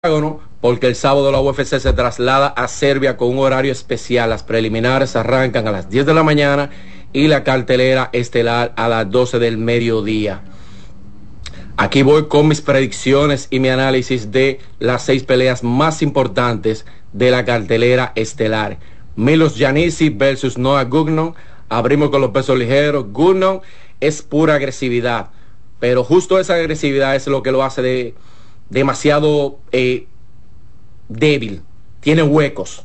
porque el sábado la UFC se traslada a Serbia con un horario especial. Las preliminares arrancan a las 10 de la mañana y la cartelera estelar a las 12 del mediodía. Aquí voy con mis predicciones y mi análisis de las 6 peleas más importantes de la cartelera estelar. Milos Giannisi versus Noah Gugnon. Abrimos con los pesos ligeros. Gugnon es pura agresividad, pero justo esa agresividad es lo que lo hace demasiado débil. Tiene huecos.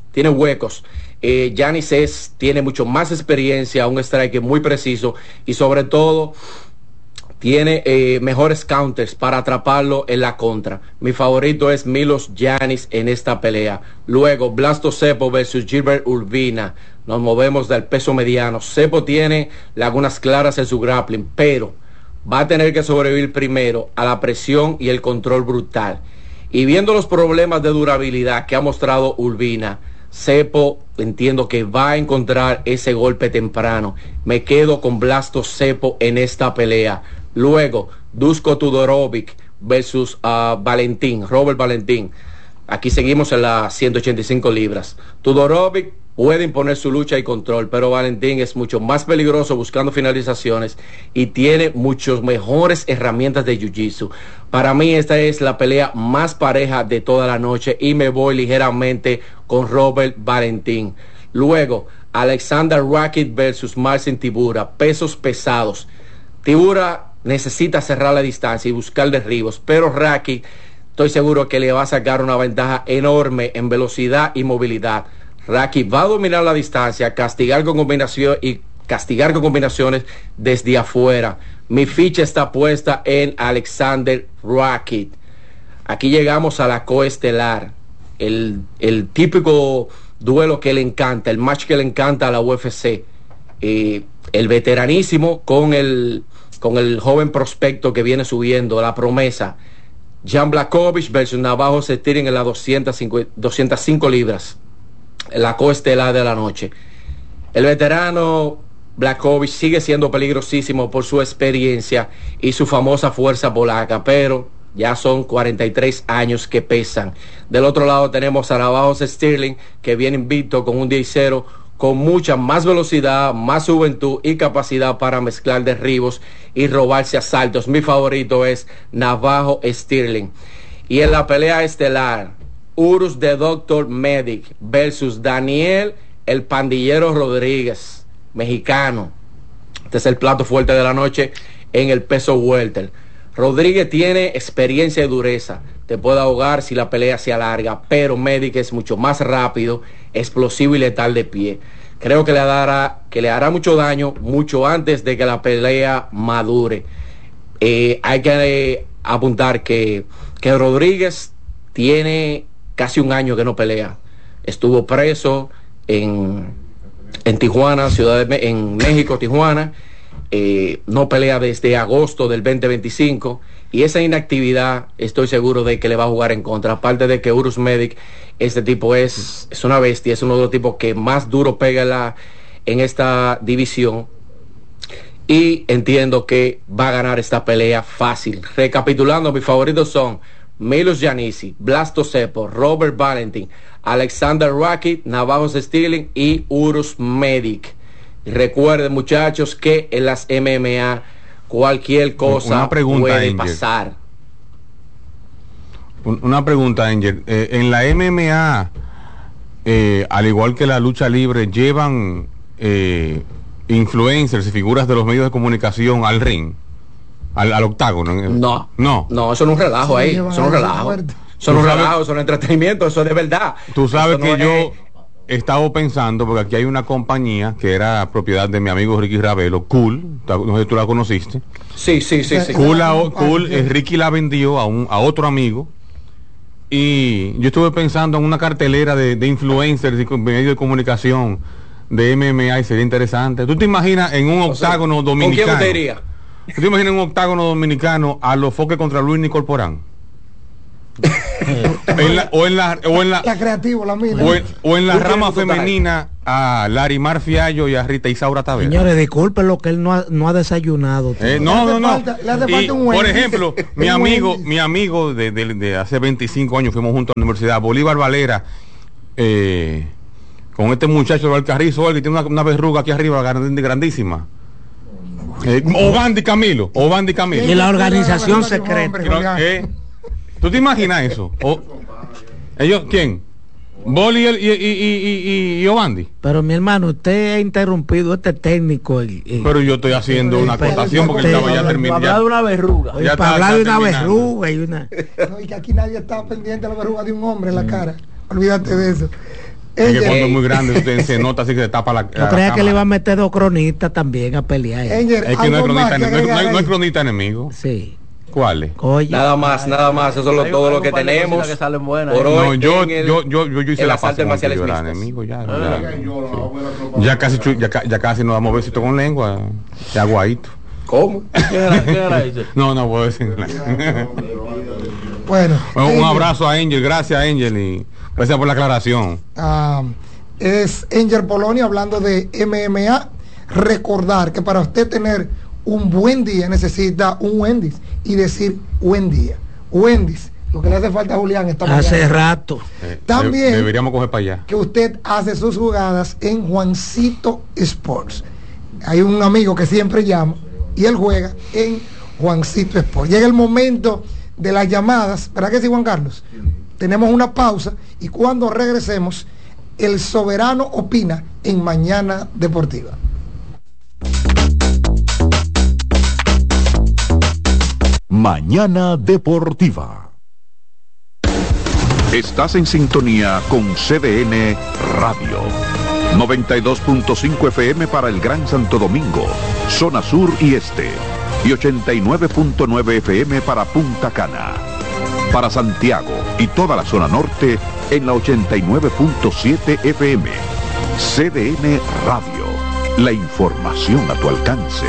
Giannis tiene mucho más experiencia, un strike muy preciso y sobre todo tiene mejores counters para atraparlo en la contra. Mi favorito es Milos Giannis en esta pelea. Luego Blasto Cepo versus Gilbert Urbina. Nos movemos del peso mediano. Cepo tiene lagunas claras en su grappling, pero va a tener que sobrevivir primero a la presión y el control brutal. Y viendo los problemas de durabilidad que ha mostrado Urbina, Cepo entiendo que va a encontrar ese golpe temprano. Me quedo con Blasto Cepo en esta pelea. Luego, Dusko Todorovic versus Robert Valentín. Aquí seguimos en las 185 libras. Todorovic puede imponer su lucha y control, pero Valentín es mucho más peligroso buscando finalizaciones y tiene muchas mejores herramientas de jiu-jitsu. Para mí esta es la pelea más pareja de toda la noche y me voy ligeramente con Robert Valentín. Luego, Alexander Rakic versus Marcin Tybura, pesos pesados. Tybura necesita cerrar la distancia y buscar derribos, pero Rakic estoy seguro que le va a sacar una ventaja enorme en velocidad y movilidad. Rakic va a dominar la distancia, castigar con combinaciones desde afuera. Mi ficha está puesta en Alexander Rakic. Aquí llegamos a la coestelar, el típico duelo que le encanta, el match que le encanta a la UFC. El veteranísimo con el joven prospecto que viene subiendo, la promesa. Jan Blachowicz versus Navajo Sterling en las 205 libras. La coestelar de la noche. El veterano Blachowicz sigue siendo peligrosísimo por su experiencia y su famosa fuerza polaca, pero ya son 43 años que pesan. Del otro lado tenemos a Navajo Sterling, que viene invicto con un 10-0, con mucha más velocidad, más juventud y capacidad para mezclar derribos y robarse asaltos. Mi favorito es Navajo Sterling. Y en la pelea estelar, Urus the Doctor Medic versus Daniel el Pandillero Rodríguez, mexicano. Este es el plato fuerte de la noche en el peso welter. Rodríguez tiene experiencia y dureza, te puede ahogar si la pelea se alarga, pero Medic es mucho más rápido, explosivo y letal de pie. Creo que le hará mucho daño mucho antes de que la pelea madure. Hay que apuntar que Rodríguez tiene casi un año que no pelea. Estuvo preso en Tijuana, en México, Tijuana. No pelea desde agosto del 2025 y esa inactividad estoy seguro de que le va a jugar en contra. Aparte de que Urus Medic, este tipo es una bestia, es uno de los tipos que más duro pega en esta división y entiendo que va a ganar esta pelea fácil. Recapitulando, mis favoritos son Milos Giannisi, Blasto Cepo, Robert Valentín, Alexander Rakic, Navajo Sterling y Urus Medic. Recuerden, muchachos, que en las MMA cualquier cosa puede pasar. Una pregunta, Angel. En la MMA, al igual que la lucha libre, llevan influencers y figuras de los medios de comunicación al ring, al octágono. No, eso no es un relajo ahí. Eso no es un relajo. Eso no es un relajo, eso no es entretenimiento, eso es de verdad. Tú sabes que yo he estado pensando, porque aquí hay una compañía que era propiedad de mi amigo Ricky Ravelo, Cool, no sé si tú la conociste. Sí. Cool, Ricky la vendió a otro amigo y yo estuve pensando en una cartelera de influencers y medios de comunicación de MMA y sería interesante. ¿Tú te imaginas en un octágono dominicano? ¿Con quién te iría? ¿Tú te imaginas en un octágono dominicano a los Foques contra Luis Nicolporán? La creativa, la mina. O en la rama femenina a Larimar Fiallo y a Rita Isaura Tavera. Señores, disculpen lo que él no ha desayunado. No. Le hace falta un Por Wendy's. ejemplo, mi amigo de hace 25 años fuimos juntos a la universidad, Bolívar Valera, con este muchacho de Valcarrizo, que tiene una verruga aquí arriba grandísima. Obandi Camilo. Y la organización secreta. ¿Tú te imaginas eso? ¿Ellos quién? Boli y Obandi. Pero mi hermano, usted ha interrumpido este técnico. Pero yo estoy haciendo una acotación porque estaba ya terminando. Para hablar de una verruga. Para hablar de una verruga y una... No, y que aquí nadie está pendiente de la verruga de un hombre en la cara. Olvídate de eso. Es que cuando es muy grande usted se nota así que se tapa la no creía que le iba a meter 2 cronistas también a pelear. Es que no es cronista enemigo. Sí. ¿Cuáles? Nada más, eso es todo lo que tenemos. Que salen buenas, por hoy, yo hice la parte marciales de enemigo ya casi nos damos besito con lengua, ya aguadito. ¿Cómo? ¿Qué era eso? No puedo decir nada. Bueno, un abrazo a Angel, gracias Angel y gracias por la aclaración. Es Angel Polonia hablando de MMA. Recordar que para usted tener un buen día necesita un Wendy's y decir buen día. Wendy's, lo que le hace falta a Julián esta mañana. Hace rato. También deberíamos coger para allá. Que usted hace sus jugadas en Juancito Sports. Hay un amigo que siempre llama y él juega en Juancito Sports. Llega el momento de las llamadas, ¿verdad que sí, Juan Carlos? Tenemos una pausa y cuando regresemos, el Soberano opina en Mañana Deportiva. Mañana Deportiva. Estás en sintonía con CDN Radio. 92.5 FM para el Gran Santo Domingo, zona sur y este. Y 89.9 FM para Punta Cana. Para Santiago y toda la zona norte en la 89.7 FM. CDN Radio. La información a tu alcance.